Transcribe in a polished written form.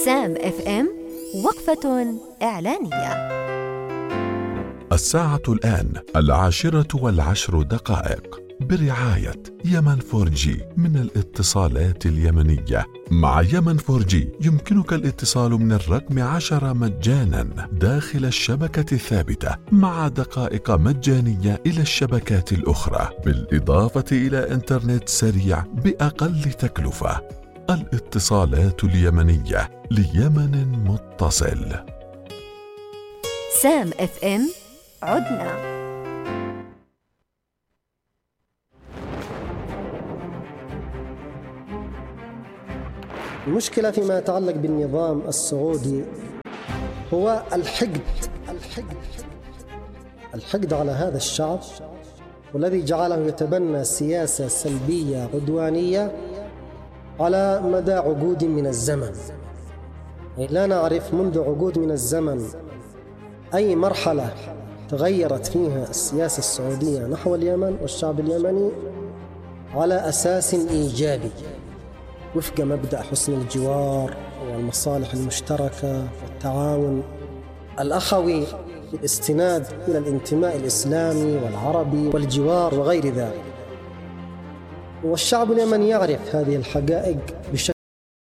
سام اف ام وقفة إعلانية. الساعة الآن 10:10 برعاية يمن 4G من الاتصالات اليمنية. مع يمن 4G يمكنك الاتصال من الرقم 10 مجانا داخل الشبكة الثابتة، مع دقائق مجانية إلى الشبكات الأخرى، بالإضافة إلى إنترنت سريع بأقل تكلفة. الاتصالات اليمنية ليمن متصل. سام اف ام، عدنا. المشكلة فيما يتعلق بالنظام السعودي هو الحقد على هذا الشعب، والذي جعله يتبنى سياسة سلبية عدوانية على مدى عقود من الزمن. لا نعرف منذ عقود من الزمن أي مرحلة تغيرت فيها السياسة السعودية نحو اليمن والشعب اليمني على أساس إيجابي، وفق مبدأ حسن الجوار والمصالح المشتركة والتعاون الأخوي بالاستناد إلى الانتماء الإسلامي والعربي والجوار وغير ذلك. والشعب اليمني يعرف هذه الحقائق بشكل